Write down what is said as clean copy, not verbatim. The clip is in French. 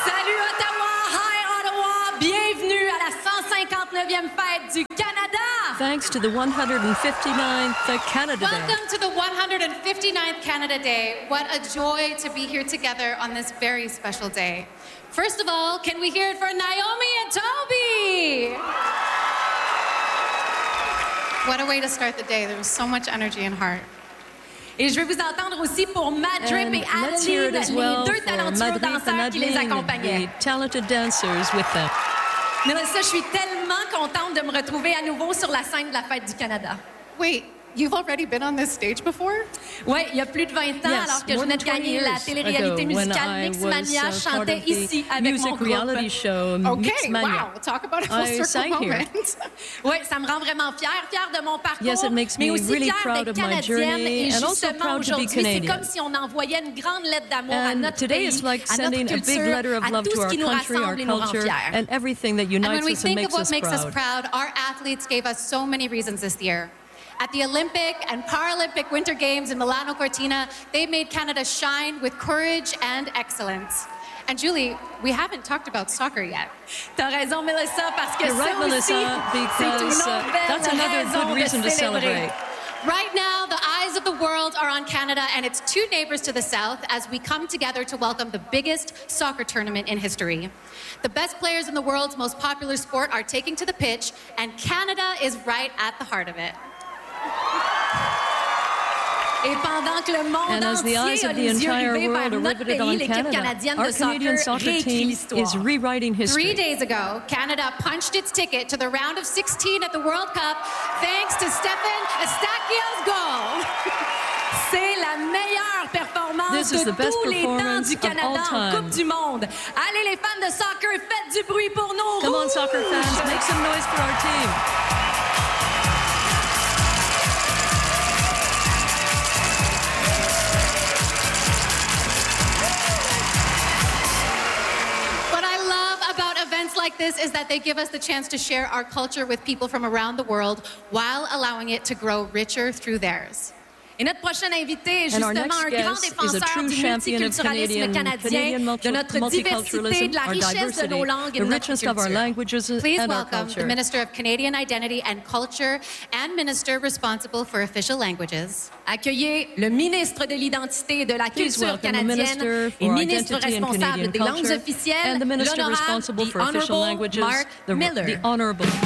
Salut Ottawa, hi Ottawa, bienvenue à la 159e fête du Canada. Thanks to the 159th Canada Day. Welcome to the 159th Canada Day. What a joy to be here together on this very special day. First of all, can we hear it for Naomi and Toby? What a way to start the day. There was so much energy and heart. Et je vais vous entendre aussi pour Madrip et Let's hear it Adeline, as well les deux for talentueux Madrip and danseurs qui les Adeline, accompagnaient. the talented dancers with them. Mais ça, je suis tellement contente de me retrouver à nouveau sur la scène de la Fête du Canada. Wait, you've already been on this stage before? Oui, il y a plus de 20 ans, Yes, alors que je more venais than de 20 gagner la years télé-réalité ago, when musicale I Mixmania, was je part chantais of the ici avec mon music groupe. reality show Okay, Mixmania. wow. Talk about a full I circle sang here. moment. Oui, ça me rend vraiment fière de mon parcours, Yes, it makes mais me aussi really fière proud d'être of my canadienne. journey Et and also justement, proud to be aujourd'hui, c'est Canadian. comme si on envoyait une grande lettre d'amour à And notre today pays, is like à notre sending a big culture, letter of à love tout to ce our qui nous country, our rassemble et nous rend culture, fiers. and everything that And unites when we us and think of makes what us makes us proud. proud, our athletes gave us so many reasons this year. At the Olympic and Paralympic Winter Games in Milano Cortina, they made Canada shine with courage and excellence. And Julie, we haven't talked about soccer yet. T'as raison, Melissa, parce que You're right, ça aussi, Melissa, c'est une because autre belle that's another raison good reason de to célébrer. celebrate. Right now, the eyes of the world are on Canada and its two neighbors to the south as we come together to welcome the biggest soccer tournament in history. The best players in the world's most popular sport are taking to the pitch, and Canada is right at the heart of it. Et pendant que le monde And as the eyes entier a of the les yeux entire rivés vers world are notre riveted pays, on l'équipe Canada, canadienne our de Canadian soccer soccer réécrit team l'histoire. is rewriting 3 history. days ago, Canada punched its ticket to the round of 16 at the World Cup thanks to Stefan Eustachiou's goal. C'est la meilleure performance This is de the best tous les temps performance du of Canada all en time. Coupe du Monde. Allez les fans de soccer, faites du bruit pour nous. Come on, soccer fans, make some noise for our team. What I love about events like this is that they give us the chance to share our culture with people from around the world while allowing it to grow richer through theirs. Et notre prochain invité est And our justement next un grand guest is a défenseur true du champion of multiculturalisme canadien, de notre diversité, de la our richesse de diversity, nos langues et the de notre richness of our culture. languages Please and our welcome the culture. Minister of Canadian Identity and Culture and Minister responsible for official languages. Accueillez le ministre de l'Identité et de la Please Culture welcome the canadienne Minister et for ministre Identity and responsable Canadian des langues Culture officielles, and the Minister l'honorable, responsible the for official Honorable languages, Mark Miller. the Honorable